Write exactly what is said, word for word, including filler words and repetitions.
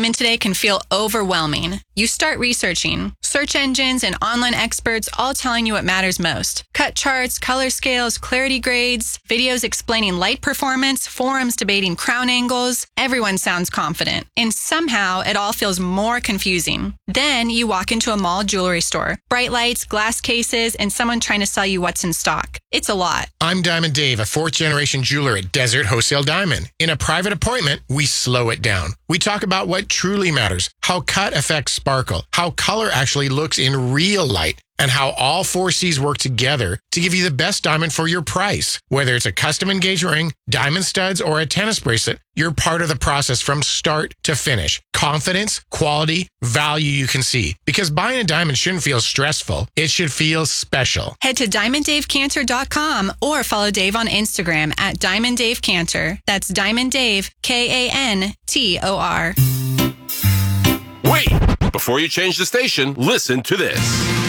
diamond today can feel overwhelming. You start researching. Search engines and online experts all telling you what matters most. Cut charts, color scales, clarity grades, videos explaining light performance, forums debating crown angles. Everyone sounds confident. And somehow it all feels more confusing. Then you walk into a mall jewelry store. Bright lights, glass cases, and someone trying to sell you what's in stock. It's a lot. I'm Diamond Dave, a fourth-generation jeweler at Desert Wholesale Diamond. In a private appointment, we slow it down. We talk about what truly matters, how cut affects sparkle, how color actually looks in real light, and how all four C's work together to give you the best diamond for your price. Whether it's a custom engagement ring, diamond studs, or a tennis bracelet, you're part of the process from start to finish. Confidence, quality, value you can see. Because buying a diamond shouldn't feel stressful. It should feel special. Head to diamond dave cantor dot com or follow Dave on Instagram at Diamond Dave Cantor. That's Diamond Dave, K A N T O R. Wait! Before you change the station, listen to this.